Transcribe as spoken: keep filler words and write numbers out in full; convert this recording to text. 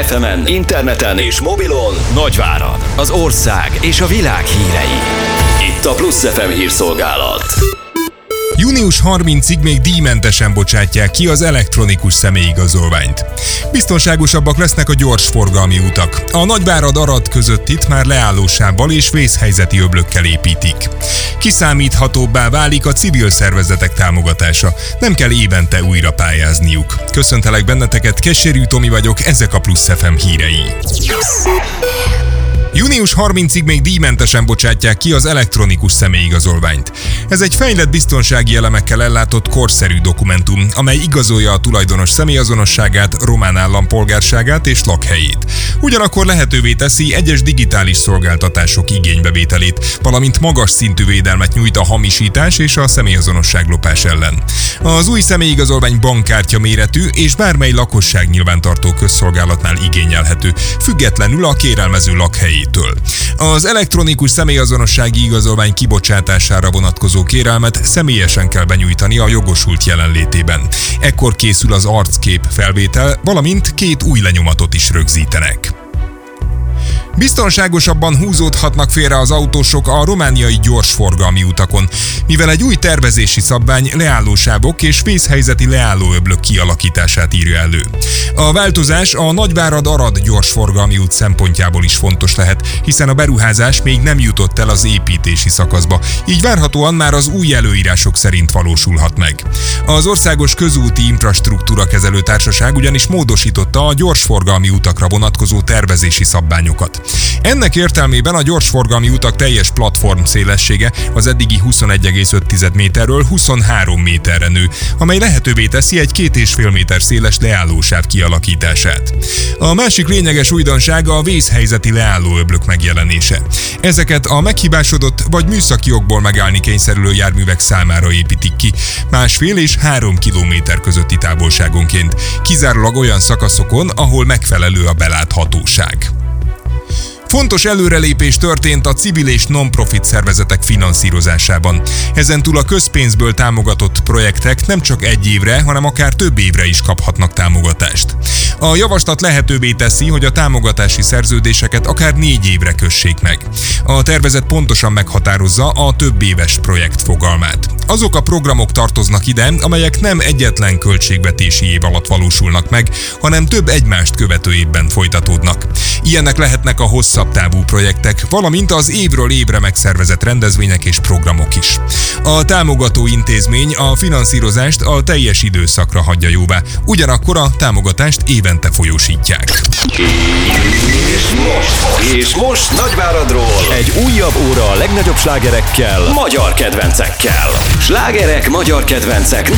ef emen, interneten és mobilon Nagyvárad, az ország és a világ hírei. Itt a Plusz ef em hírszolgálat. június harmincadikáig még díjmentesen bocsátják ki az elektronikus személyigazolványt. Biztonságosabbak lesznek a gyorsforgalmi utak. A Nagyvárad-Arad között itt már leállósávval és vészhelyzeti öblökkel építik. Kiszámíthatóbbá válik a civil szervezetek támogatása. Nem kell évente újra pályázniuk. Köszöntelek benneteket, Kesserű Tomi vagyok, ezek a Plusz ef em hírei. június harmincadikáig még díjmentesen bocsátják ki az elektronikus személyigazolványt. Ez egy fejlett biztonsági elemekkel ellátott korszerű dokumentum, amely igazolja a tulajdonos személyazonosságát, román állampolgárságát és lakhelyét. Ugyanakkor lehetővé teszi egyes digitális szolgáltatások igénybevételét, valamint magas szintű védelmet nyújt a hamisítás és a személyazonosságlopás ellen. Az új személyigazolvány bankkártya méretű és bármely lakosságnyilvántartó közszolgálatnál igényelhető, függetlenül a kérelmező lakhelyétől. Az elektronikus személyazonossági igazolvány kibocsátására vonatkozó kérelmet személyesen kell benyújtani a jogosult jelenlétében. Ekkor készül az arckép felvétel, valamint két új lenyomatot is rögzítenek. Biztonságosabban húzódhatnak félre az autósok a romániai gyorsforgalmi utakon, mivel egy új tervezési szabvány leállósávok és vészhelyzeti leállóöblök kialakítását írja elő. A változás a Nagyvárad-Arad gyorsforgalmi út szempontjából is fontos lehet, hiszen a beruházás még nem jutott el az építési szakaszba, így várhatóan már az új előírások szerint valósulhat meg. Az Országos Közúti Infrastruktúra Kezelő Társaság ugyanis módosította a gyorsforgalmi utakra vonatkozó tervezési szabványokat. Ennek értelmében a gyorsforgalmi utak teljes platform szélessége az eddigi huszonegy egész öt méterről huszonhárom méterre nő, amely lehetővé teszi egy két és fél méter széles leállósáv kialakítását. A másik lényeges újdonság a vészhelyzeti leállóöblök megjelenése. Ezeket a meghibásodott vagy műszaki okból megállni kényszerülő járművek számára építik ki, másfél és három kilométer közötti távolságonként, kizárólag olyan szakaszokon, ahol megfelelő a beláthatóság. Fontos előrelépés történt a civil és non-profit szervezetek finanszírozásában. Ezentúl a közpénzből támogatott projektek nem csak egy évre, hanem akár több évre is kaphatnak támogatást. A javaslat lehetővé teszi, hogy a támogatási szerződéseket akár négy évre kössék meg. A tervezet pontosan meghatározza a több éves projekt fogalmát. Azok a programok tartoznak ide, amelyek nem egyetlen költségvetési év alatt valósulnak meg, hanem több egymást követő évben folytatódnak. Ilyenek lehetnek a hosszabb távú projektek, valamint az évről évre megszervezett rendezvények és programok is. A támogató intézmény a finanszírozást a teljes időszakra hagyja jóvá, ugyanakkor a támogatást évente folyósítják. És most, és most Nagyváradról egy újabb óra a legnagyobb slágerekkel, magyar kedvencekkel. Slágerek, magyar kedvencek